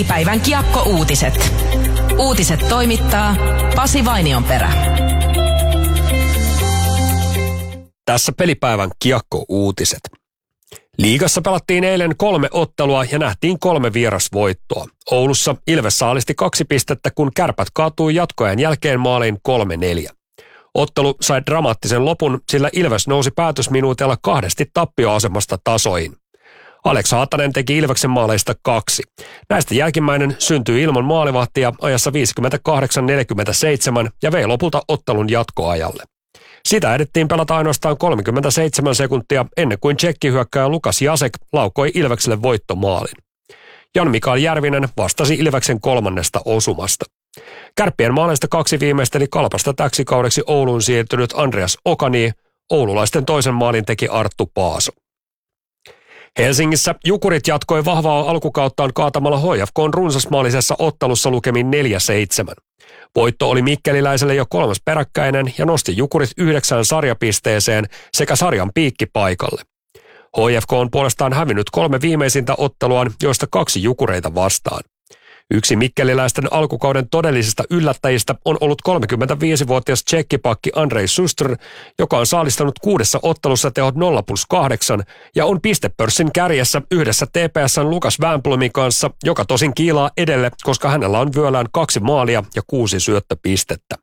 Pelipäivän Kiekko-uutiset. Uutiset toimittaa Pasi Vainionperä. Tässä Pelipäivän Kiekko-uutiset. Liigassa pelattiin eilen 3 ottelua ja nähtiin 3 vierasvoittoa. Oulussa Ilves saalisti 2 pistettä, kun Kärpät kaatui jatkoajan jälkeen maaliin 3-4. Ottelu sai dramaattisen lopun, sillä Ilves nousi päätösminuutilla 2 tappioasemasta tasoihin. Alex Haatanen teki Ilveksen maaleista 2. Näistä jälkimmäinen syntyi ilman maalivahtia ajassa 58-47 ja vei lopulta ottelun jatkoajalle. Sitä ehdittiin pelata ainoastaan 37 sekuntia ennen kuin tsekkihyökkääjä Lukas Jasek laukoi Ilvekselle voittomaalin. Jan-Mikael Järvinen vastasi Ilveksen 3. osumasta. Kärppien maaleista 2 viimeisteli Kalpasta täksi kaudeksi Ouluun siirtynyt Andreas Okani, oululaisten toisen maalin teki Arttu Paaso. Helsingissä Jukurit jatkoi vahvaa alkukauttaan kaatamalla HFK:n runsasmaalisessa ottelussa lukemin 4-7. Voitto oli mikkeliläiselle jo 3. peräkkäinen ja nosti Jukurit 9 sarjapisteeseen sekä sarjan piikkipaikalle. HFK on puolestaan hävinnyt 3 viimeisintä otteluaan, joista 2 Jukureita vastaan. Yksi mikkeliläisten alkukauden todellisista yllättäjistä on ollut 35-vuotias tsekkipakki Andrej Sustr, joka on saalistanut 6 ottelussa tehot 0+8 ja on pistepörssin kärjessä yhdessä TPS:n Lukas Wernblomin kanssa, joka tosin kiilaa edelle, koska hänellä on vyöllään 2 maalia ja 6 syöttöpistettä.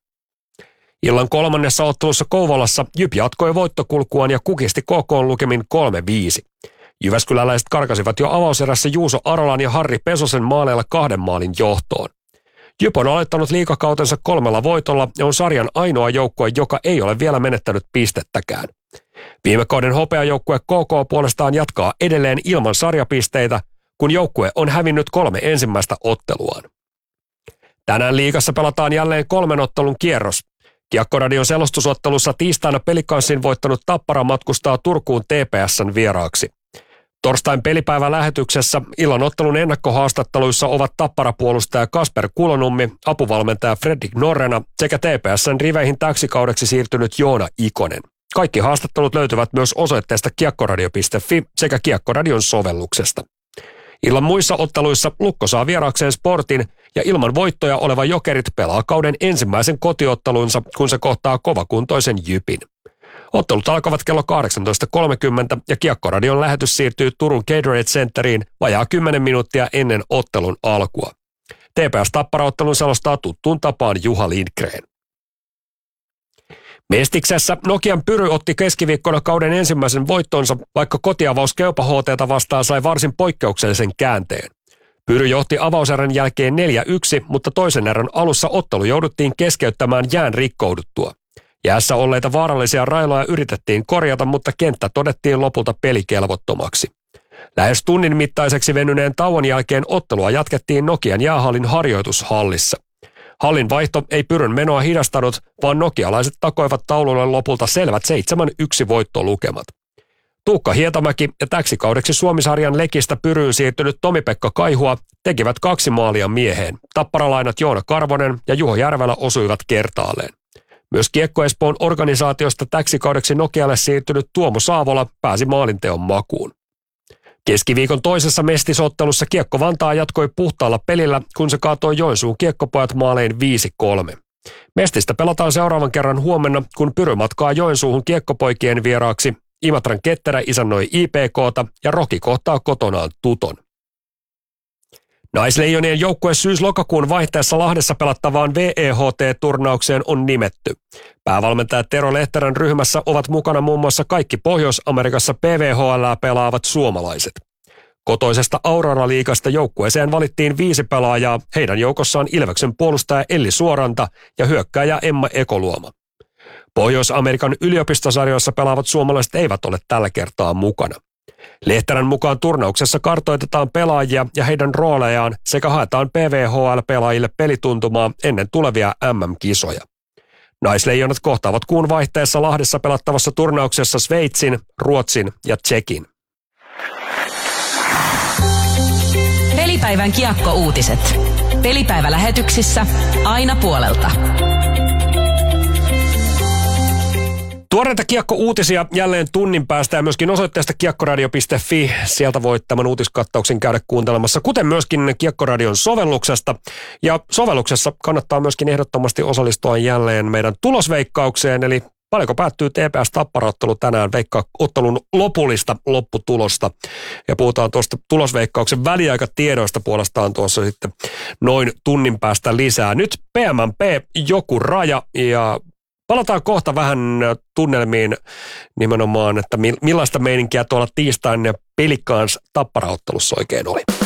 Illan 3. ottelussa Kouvolassa Jyp jatkoi voittokulkuaan ja kukisti KK:n lukemin 3-5. Jyväskyläläiset karkasivat jo avauserässä Juuso Arolan ja Harri Pesosen maaleilla 2 maalin johtoon. Jyp on aloittanut liigakautensa 3 voitolla ja on sarjan ainoa joukkue, joka ei ole vielä menettänyt pistettäkään. Viime kauden hopeajoukkue KK puolestaan jatkaa edelleen ilman sarjapisteitä, kun joukkue on hävinnyt 3 ensimmäistä otteluaan. Tänään liigassa pelataan jälleen 3 ottelun kierros. Kiekkoradion selostusottelussa tiistaina Pelikansin voittanut Tappara matkustaa Turkuun TPS:n vieraaksi. Torstain pelipäivän lähetyksessä illan ottelun ennakkohaastatteluissa ovat Tappara-puolustaja Kasper Kulonummi, apuvalmentaja Fredrik Norrena sekä TPS:n riveihin täksi kaudeksi siirtynyt Joona Ikonen. Kaikki haastattelut löytyvät myös osoitteesta kiekkoradio.fi sekä Kiekkoradion sovelluksesta. Illan muissa otteluissa Lukko saa vieraakseen Sportin ja ilman voittoja oleva Jokerit pelaa kauden ensimmäisen kotiottelunsa, kun se kohtaa kovakuntoisen Jypin. Ottelut alkavat kello 18.30 ja Kiekkoradion lähetys siirtyy Turun Gatorade Centeriin vajaa 10 minuuttia ennen ottelun alkua. TPS-Tappara-ottelun selostaa tuttuun tapaan Juha Lindgren. Mestiksessä Nokian Pyry otti keskiviikkona kauden ensimmäisen voittonsa, vaikka kotiavaus Keupa HT:ta vastaan sai varsin poikkeuksellisen käänteen. Pyry johti avauserän jälkeen 4-1, mutta toisen erän alussa ottelu jouduttiin keskeyttämään jään rikkouduttua. Jäässä olleita vaarallisia railoja yritettiin korjata, mutta kenttä todettiin lopulta pelikelvottomaksi. Lähes tunnin mittaiseksi venyneen tauon jälkeen ottelua jatkettiin Nokian jäähallin harjoitushallissa. Hallin vaihto ei Pyryn menoa hidastanut, vaan nokialaiset takoivat taululle lopulta selvät 7-1 voittolukemat. Tuukka Hietamäki ja täksi kaudeksi Suomisarjan Lekistä Pyryyn siirtynyt Tomi-Pekka Kaihua tekivät 2 maalia mieheen. Tapparalainat Joona Karvonen ja Juho Järvelä osuivat kertaalleen. Myös Kiekko Espoon organisaatiosta täksi kaudeksi Nokialle siirtynyt Tuomo Saavola pääsi maalinteon makuun. Keskiviikon toisessa mestisottelussa Kiekko Vantaa jatkoi puhtaalla pelillä, kun se kaatoi Joensuun Kiekkopojat maalein 5-3. Mestistä pelataan seuraavan kerran huomenna, kun Pyry matkaa Joensuuhun Kiekkopoikien vieraaksi. Imatran Ketterä isännoi IPK:ta ja Roki kohtaa kotonaan Tuton. Naisleijonien joukkue syys-lokakuun vaihteessa Lahdessa pelattavaan VEHT-turnaukseen on nimetty. Päävalmentaja Tero Lehterän ryhmässä ovat mukana muun muassa kaikki Pohjois-Amerikassa PVHL:ää pelaavat suomalaiset. Kotoisesta Aurora-liigasta joukkueeseen valittiin 5 pelaajaa, heidän joukossaan Ilveksen puolustaja Elli Suoranta ja hyökkääjä Emma Ekoluoma. Pohjois-Amerikan yliopistosarjoissa pelaavat suomalaiset eivät ole tällä kertaa mukana. Lehterän mukaan turnauksessa kartoitetaan pelaajia ja heidän roolejaan sekä haetaan PVHL-pelaajille pelituntumaa ennen tulevia MM-kisoja. Naisleijonat kohtaavat kuun vaihteessa Lahdessa pelattavassa turnauksessa Sveitsin, Ruotsin ja Tšekin. Pelipäivän Kiekko-uutiset. Pelipäivälähetyksissä aina puolelta. Tuoreita Kiekko-uutisia jälleen tunnin päästä ja myöskin osoitteesta kiekkoradio.fi. Sieltä voit tämän uutiskattauksen käydä kuuntelemassa, kuten myöskin Kiekkoradion sovelluksesta. Ja sovelluksessa kannattaa myöskin ehdottomasti osallistua jälleen meidän tulosveikkaukseen, eli paljonko päättyy TPS-Tappara-ottelu tänään, veikkaa ottelun lopullista lopputulosta. Ja puhutaan tuosta tulosveikkauksen väliaikatiedoista puolestaan tuossa sitten noin tunnin päästä lisää. Nyt PMMP joku raja ja palataan kohta vähän tunnelmiin nimenomaan, että millaista meininkiä tuolla tiistain Pelicans Tappara-ottelussa oikein oli.